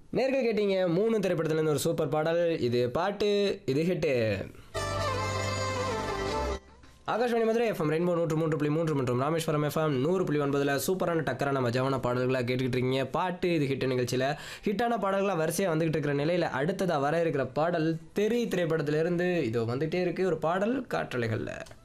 நேர்கள் கேட்டீங்க 3 திரைப்படத்துலேருந்து ஒரு சூப்பர் பாடல். இது பாட்டு, இது hit. Akashvani Madurai FM rainbow 103.3 மற்றும் ராமேஸ்வரம் எஃப்எம் 100.9 சூப்பரான டக்கரான மஜாவான பாடல்களாக கேட்டுக்கிட்டு இருக்கீங்க. பாட்டு இது ஹிட் நிகழ்ச்சியில் ஹிட்டான பாடல்களாக வரிசையாக வந்துகிட்டு இருக்கிற நிலையில் அடுத்ததாக வர இருக்கிற பாடல் தெரி திரைப்படத்திலிருந்து இதோ வந்துகிட்டே இருக்கு ஒரு பாடல் காற்றலைகளில்.